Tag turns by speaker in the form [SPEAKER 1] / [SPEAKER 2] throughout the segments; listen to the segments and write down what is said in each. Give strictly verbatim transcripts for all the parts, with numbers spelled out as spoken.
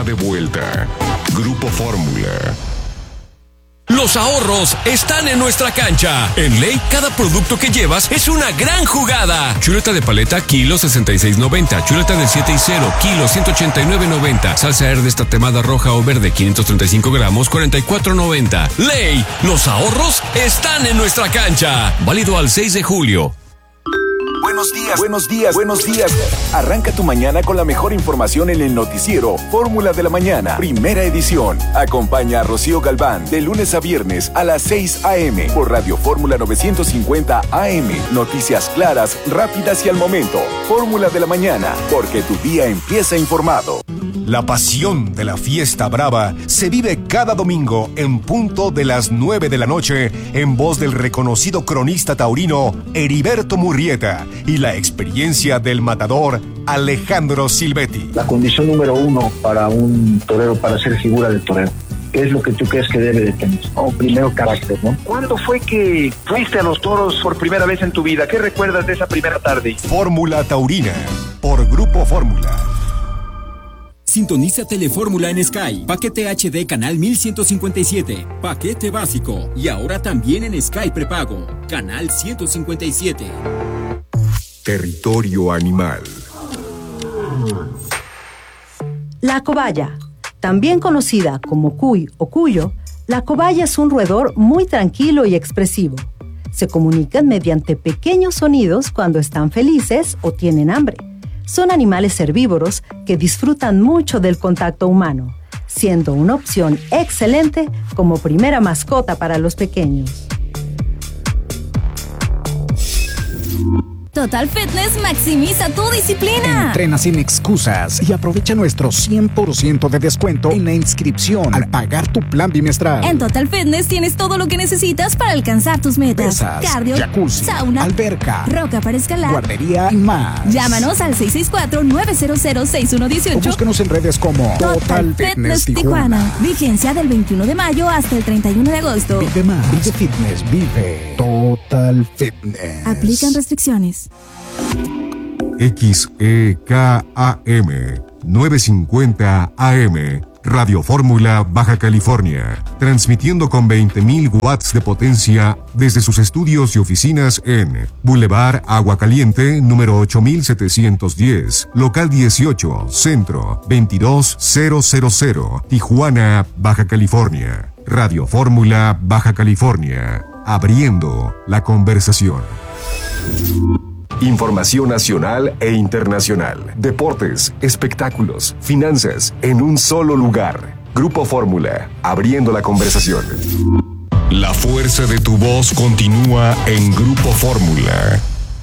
[SPEAKER 1] está de vuelta. Grupo Fórmula.
[SPEAKER 2] Los ahorros están en nuestra cancha. En Ley, cada producto que llevas es una gran jugada. Chuleta de paleta, kilo sesenta y seis noventa. Chuleta del siete y cero, kilo ciento ochenta y nueve noventa. Salsa Herdes tatemada roja o verde, quinientos treinta y cinco gramos, cuarenta y cuatro noventa. Ley, los ahorros están en nuestra cancha. Válido al seis de julio.
[SPEAKER 3] Buenos días, buenos días, buenos días. Arranca tu mañana con la mejor información en el noticiero Fórmula de la Mañana, primera edición. Acompaña a Rocío Galván de lunes a viernes a las seis a.m. por Radio Fórmula novecientos cincuenta A M. Noticias claras, rápidas y al momento. Fórmula de la Mañana, porque tu día empieza informado.
[SPEAKER 4] La pasión de la fiesta brava se vive cada domingo en punto de las nueve de la noche en voz del reconocido cronista taurino Heriberto Murrieta y la experiencia del matador Alejandro Silvetti.
[SPEAKER 5] La condición número uno para un torero, para ser figura del torero, ¿qué es lo que tú crees que debe de tener? Oh, primero, carácter, ¿no?
[SPEAKER 6] ¿Cuándo fue que fuiste a los toros por primera vez en tu vida? ¿Qué recuerdas de esa primera tarde?
[SPEAKER 4] Fórmula Taurina, por Grupo Fórmula.
[SPEAKER 7] Sintoniza Telefórmula en Sky. Paquete H D canal mil ciento cincuenta y siete. Paquete básico. Y ahora también en Sky prepago. Canal ciento cincuenta y siete.
[SPEAKER 1] Territorio animal.
[SPEAKER 8] La cobaya, también conocida como cuy o cuyo, la cobaya es un roedor muy tranquilo y expresivo. Se comunican mediante pequeños sonidos cuando están felices o tienen hambre. Son animales herbívoros que disfrutan mucho del contacto humano, siendo una opción excelente como primera mascota para los pequeños.
[SPEAKER 9] Total Fitness maximiza tu disciplina.
[SPEAKER 10] Entrena sin excusas y aprovecha nuestro cien por ciento de descuento en la inscripción al pagar tu plan bimestral.
[SPEAKER 9] En Total Fitness tienes todo lo que necesitas para alcanzar tus metas.
[SPEAKER 10] Pesas,
[SPEAKER 9] cardio,
[SPEAKER 10] jacuzzi,
[SPEAKER 9] sauna,
[SPEAKER 10] alberca,
[SPEAKER 9] roca para escalar,
[SPEAKER 10] guardería y más.
[SPEAKER 9] Llámanos al seis seis cuatro, nueve cero cero, seis uno uno ocho.
[SPEAKER 10] O búscanos en redes como
[SPEAKER 9] Total,
[SPEAKER 10] Total
[SPEAKER 9] Fitness,
[SPEAKER 10] Fitness
[SPEAKER 9] Tijuana.
[SPEAKER 10] Tijuana.
[SPEAKER 9] Vigencia del veintiuno de mayo hasta el treinta y uno de agosto.
[SPEAKER 10] Vive más, vive fitness, vive Total Fitness.
[SPEAKER 9] Aplican restricciones.
[SPEAKER 1] X E K A M novecientos cincuenta A M, Radio Fórmula Baja California, transmitiendo con veinte mil watts de potencia desde sus estudios y oficinas en Boulevard Agua Caliente, número ocho mil setecientos diez, local dieciocho, centro, veintidós mil, Tijuana, Baja California. Radio Fórmula Baja California, abriendo la conversación. Información nacional e internacional, deportes, espectáculos, finanzas, en un solo lugar. Grupo Fórmula, abriendo la conversación. La fuerza de tu voz continúa en Grupo Fórmula.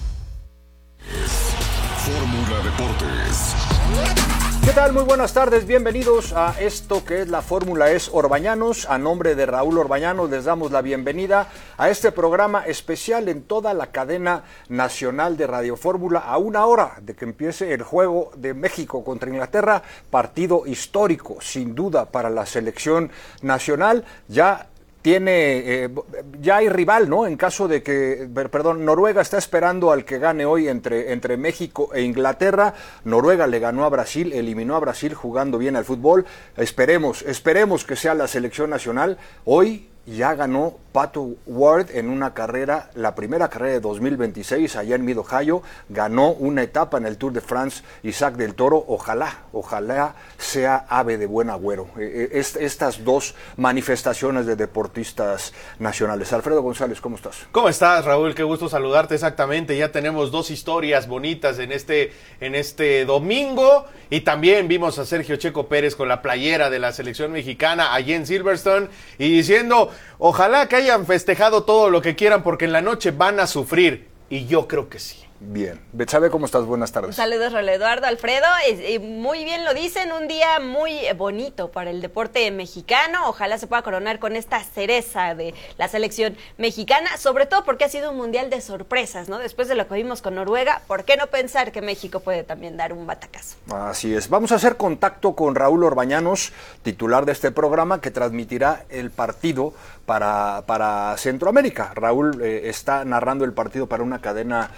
[SPEAKER 1] Fórmula Deportes.
[SPEAKER 11] ¿Qué tal? Muy buenas tardes, bienvenidos a esto que es la Fórmula Es Orbañanos. A nombre de Raúl Orbañanos les damos la bienvenida a este programa especial en toda la cadena nacional de Radio Fórmula, a una hora de que empiece el juego de México contra Inglaterra, partido histórico sin duda para la selección nacional. Ya tiene, eh, ya hay rival, ¿no? En caso de que, perdón, Noruega está esperando al que gane hoy entre, entre México e Inglaterra. Noruega le ganó a Brasil, eliminó a Brasil jugando bien al fútbol. Esperemos, esperemos que sea la selección nacional. Hoy ya ganó Pato Ward en una carrera, la primera carrera de dos mil veintiséis allá en Mid Ohio, ganó una etapa en el Tour de France Isaac del Toro. Ojalá, ojalá sea ave de buen agüero eh, est estas dos manifestaciones de deportistas nacionales. Alfredo González, ¿cómo estás?
[SPEAKER 12] ¿Cómo estás, Raúl? Qué gusto saludarte. Exactamente, ya tenemos dos historias bonitas en este, en este domingo, y también vimos a Sergio Checo Pérez con la playera de la selección mexicana allí en Silverstone y diciendo: ojalá que hayan festejado todo lo que quieran porque en la noche van a sufrir, y yo creo que sí.
[SPEAKER 11] Bien. Betsabe, ¿cómo estás? Buenas tardes.
[SPEAKER 13] Saludos, Raúl Eduardo, Alfredo. Eh, muy bien lo dicen, un día muy bonito para el deporte mexicano. Ojalá se pueda coronar con esta cereza de la selección mexicana, sobre todo porque ha sido un mundial de sorpresas, ¿no? Después de lo que vimos con Noruega, ¿por qué no pensar que México puede también dar un batacazo?
[SPEAKER 11] Así es. Vamos a hacer contacto con Raúl Orbañanos, titular de este programa, que transmitirá el partido para, para Centroamérica. Raúl eh, está narrando el partido para una cadena centroamericana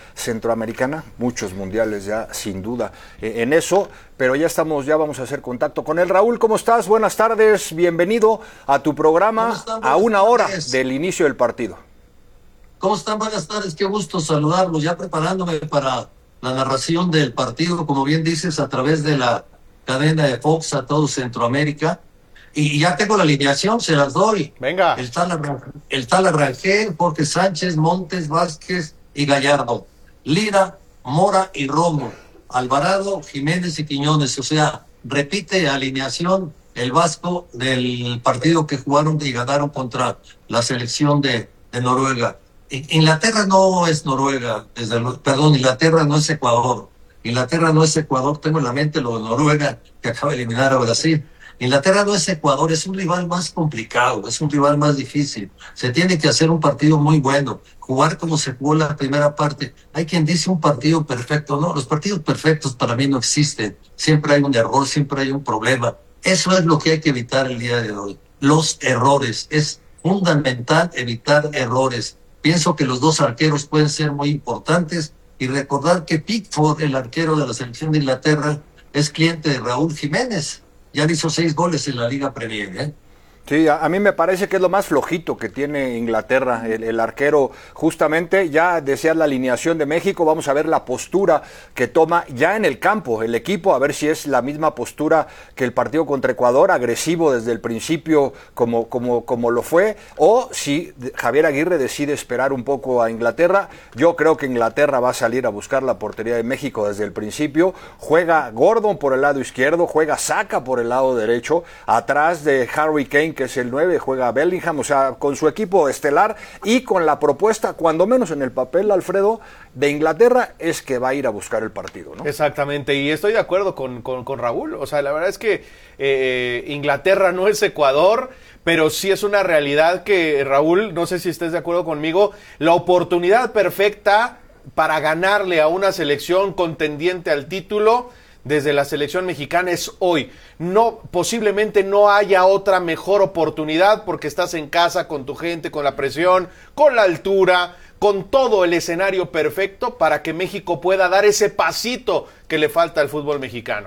[SPEAKER 11] centroamericana, muchos mundiales ya, sin duda, eh, en eso, pero ya estamos, ya vamos a hacer contacto con él. Raúl, ¿cómo estás? Buenas tardes, bienvenido a tu programa a una hora del inicio del partido.
[SPEAKER 14] ¿Cómo están? Buenas tardes, qué gusto saludarlos, ya preparándome para la narración del partido, como bien dices, a través de la cadena de Fox a todo Centroamérica. Y ya tengo la alineación, se las doy.
[SPEAKER 12] Venga.
[SPEAKER 14] El tal, el tal Rangel, Jorge Sánchez, Montes, Vázquez y Gallardo. Lira, Mora y Romo. Alvarado, Jiménez y Quiñones. O sea, repite alineación el Vasco del partido que jugaron y ganaron contra la selección de, de Noruega. Inglaterra no es Noruega, desde el, perdón, Inglaterra no es Ecuador. Inglaterra no es Ecuador, tengo en la mente lo de Noruega que acaba de eliminar a Brasil. Inglaterra no es Ecuador, es un rival más complicado, es un rival más difícil. Se tiene que hacer un partido muy bueno, jugar como se jugó la primera parte. Hay quien dice un partido perfecto, no, los partidos perfectos para mí no existen. Siempre hay un error, siempre hay un problema. Eso es lo que hay que evitar el día de hoy. Los errores, es fundamental evitar errores. Pienso que los dos arqueros pueden ser muy importantes y recordar que Pickford, el arquero de la selección de Inglaterra, es cliente de Raúl Jiménez. Ya hizo seis goles en la Liga Premier, ¿eh?
[SPEAKER 11] Sí, a, a mí me parece que es lo más flojito que tiene Inglaterra, el, el arquero. Justamente, ya decías la alineación de México, vamos a ver la postura que toma ya en el campo el equipo, a ver si es la misma postura que el partido contra Ecuador, agresivo desde el principio como, como, como lo fue, o si Javier Aguirre decide esperar un poco a Inglaterra. Yo creo que Inglaterra va a salir a buscar la portería de México desde el principio. Juega Gordon por el lado izquierdo, juega Saka por el lado derecho, atrás de Harry Kane, que es el nueve, juega Bellingham, o sea, con su equipo estelar y con la propuesta, cuando menos en el papel, Alfredo, de Inglaterra, es que va a ir a buscar el partido, ¿no?
[SPEAKER 12] Exactamente, y estoy de acuerdo con, con, con Raúl, o sea, la verdad es que eh, Inglaterra no es Ecuador, pero sí es una realidad que, Raúl, no sé si estés de acuerdo conmigo, la oportunidad perfecta para ganarle a una selección contendiente al título desde la selección mexicana es hoy. No, posiblemente no haya otra mejor oportunidad porque estás en casa con tu gente, con la presión, con la altura, con todo el escenario perfecto para que México pueda dar ese pasito que le falta al fútbol mexicano.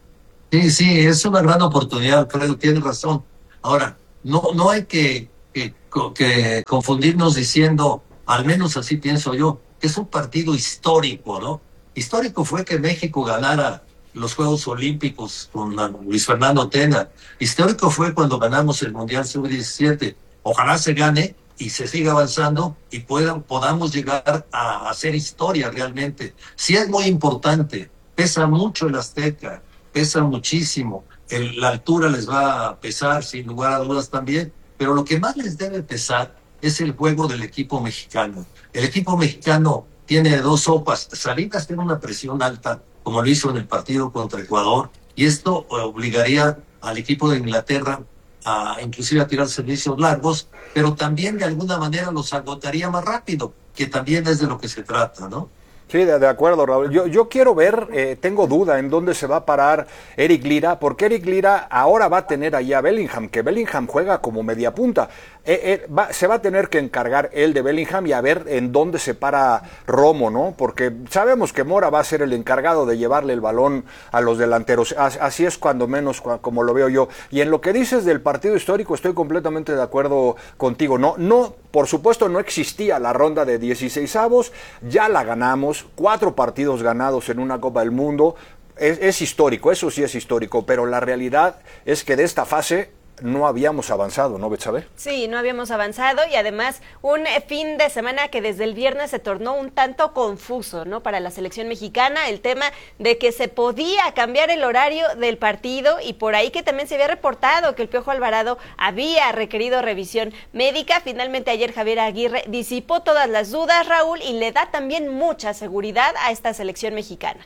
[SPEAKER 14] Sí, sí, es una gran oportunidad, Alfredo, tienes razón. Ahora, no, no hay que, que, que confundirnos diciendo, al menos así pienso yo, que es un partido histórico, ¿no? Histórico fue que México ganara los Juegos Olímpicos con Luis Fernando Tena. Histórico fue cuando ganamos el Mundial sub diecisiete. Ojalá se gane y se siga avanzando y puedan, podamos llegar a hacer historia realmente. Sí es muy importante, pesa mucho el Azteca, pesa muchísimo, el, la altura les va a pesar sin lugar a dudas también, pero lo que más les debe pesar es el juego del equipo mexicano. El equipo mexicano tiene dos sopas. Salinas tiene una presión alta, como lo hizo en el partido contra Ecuador, y esto obligaría al equipo de Inglaterra a inclusive a tirar servicios largos, pero también de alguna manera los agotaría más rápido, que también es de lo que se trata, ¿no?
[SPEAKER 11] Sí, de, de acuerdo, Raúl. Yo, yo quiero ver, eh, tengo duda en dónde se va a parar Eric Lira, porque Eric Lira ahora va a tener ahí a Bellingham, que Bellingham juega como media punta. Eh, eh, va, se va a tener que encargar él de Bellingham y a ver en dónde se para Romo, ¿no? Porque sabemos que Mora va a ser el encargado de llevarle el balón a los delanteros. Así es cuando menos como lo veo yo. Y en lo que dices del partido histórico estoy completamente de acuerdo contigo. No, no, por supuesto no existía la ronda de dieciseisavos, ya la ganamos. Cuatro partidos ganados en una Copa del Mundo, es, es histórico, eso sí es histórico, pero la realidad es que de esta fase no habíamos avanzado, ¿no, Betsabe?
[SPEAKER 13] Sí, no habíamos avanzado y además un fin de semana que desde el viernes se tornó un tanto confuso, ¿no? Para la selección mexicana, el tema de que se podía cambiar el horario del partido y por ahí que también se había reportado que el Piojo Alvarado había requerido revisión médica. Finalmente ayer Javier Aguirre disipó todas las dudas, Raúl, y le da también mucha seguridad a esta selección mexicana.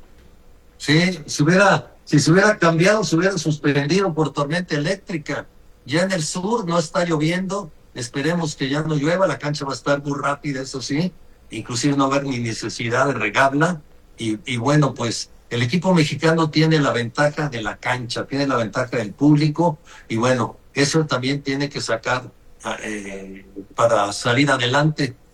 [SPEAKER 14] Sí, si hubiera... Si se hubiera cambiado, se hubiera suspendido por tormenta eléctrica. Ya en el sur no está lloviendo, esperemos que ya no llueva, la cancha va a estar muy rápida, eso sí, inclusive no va a haber ni necesidad de regarla. Y, y bueno, pues el equipo mexicano tiene la ventaja de la cancha, tiene la ventaja del público, y bueno, eso también tiene que sacar eh, para salir adelante.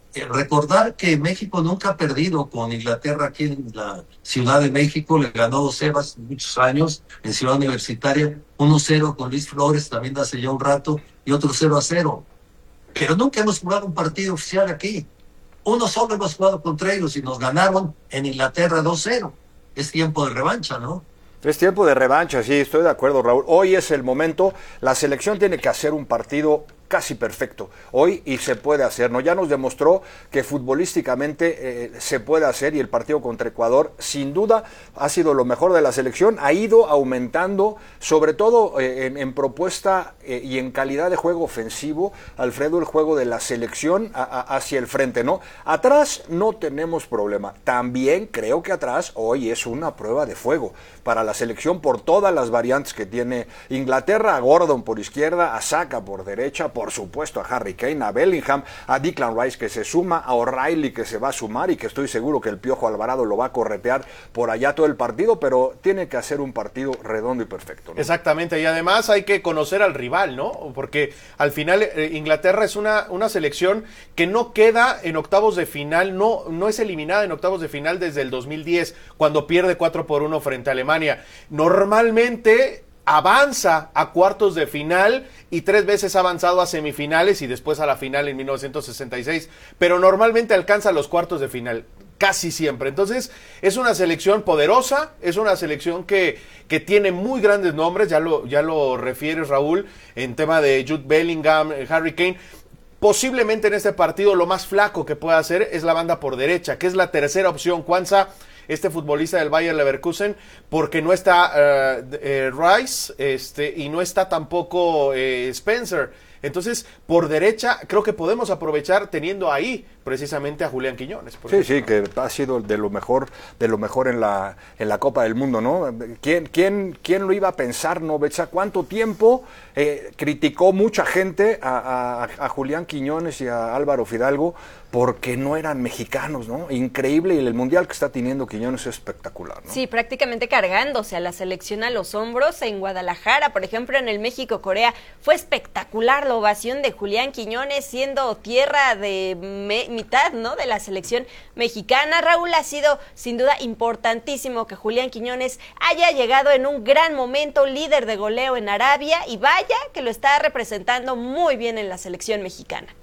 [SPEAKER 14] Eh, recordar que México nunca ha perdido con Inglaterra aquí en la Ciudad de México, le ganó dos cero hace muchos años en Ciudad Universitaria, uno cero con Luis Flores también hace ya un rato y otro cero a cero. Pero nunca hemos jugado un partido oficial aquí. Uno solo hemos jugado contra ellos y nos ganaron en Inglaterra dos cero. Es tiempo de revancha, ¿no?
[SPEAKER 11] Es tiempo de revancha, sí, estoy de acuerdo, Raúl. Hoy es el momento, la selección tiene que hacer un partido casi perfecto hoy y se puede hacer, ¿no? Ya nos demostró que futbolísticamente eh, se puede hacer y el partido contra Ecuador sin duda ha sido lo mejor de la selección, ha ido aumentando sobre todo eh, en, en propuesta eh, y en calidad de juego ofensivo, Alfredo, el juego de la selección a, a, hacia el frente, ¿no? Atrás no tenemos problema, también creo que atrás hoy es una prueba de fuego para la selección por todas las variantes que tiene Inglaterra, a Gordon por izquierda, a Saka por derecha, por supuesto a Harry Kane, a Bellingham, a Declan Rice que se suma, a O'Reilly que se va a sumar y que estoy seguro que el Piojo Alvarado lo va a corretear por allá todo el partido, pero tiene que hacer un partido redondo y perfecto, ¿no?
[SPEAKER 12] Exactamente, y además hay que conocer al rival, ¿no? Porque al final eh, Inglaterra es una, una selección que no queda en octavos de final, no, no es eliminada en octavos de final desde el dos mil diez, cuando pierde cuatro por uno frente a Alemania. Normalmente avanza a cuartos de final y tres veces ha avanzado a semifinales y después a la final en mil novecientos sesenta y seis, pero normalmente alcanza los cuartos de final, casi siempre. Entonces es una selección poderosa, es una selección que, que tiene muy grandes nombres, ya lo, ya lo refieres, Raúl, en tema de Jude Bellingham, Harry Kane. Posiblemente en este partido lo más flaco que puede hacer es la banda por derecha, que es la tercera opción. Cuanza, este futbolista del Bayer Leverkusen, porque no está uh, eh, Rice este, y no está tampoco eh, Spencer. Entonces, por derecha, creo que podemos aprovechar teniendo ahí precisamente a Julián Quiñones. Por
[SPEAKER 11] sí,
[SPEAKER 12] ejemplo.
[SPEAKER 11] sí, que ha sido de lo mejor, de lo mejor en la en la Copa del Mundo, ¿no? ¿Quién, quién, quién lo iba a pensar, no, Betsa? ¿Cuánto tiempo eh, criticó mucha gente a, a, a Julián Quiñones y a Álvaro Fidalgo porque no eran mexicanos, ¿no? Increíble, y el mundial que está teniendo Quiñones es espectacular, ¿no?
[SPEAKER 13] Sí, prácticamente cargándose a la selección a los hombros en Guadalajara, por ejemplo, en el México-Corea, fue espectacular la ovación de Julián Quiñones, siendo tierra de me, mitad, ¿no?, de la selección mexicana. Raúl, ha sido sin duda importantísimo que Julián Quiñones haya llegado en un gran momento, líder de goleo en Arabia, y vaya que lo está representando muy bien en la selección mexicana.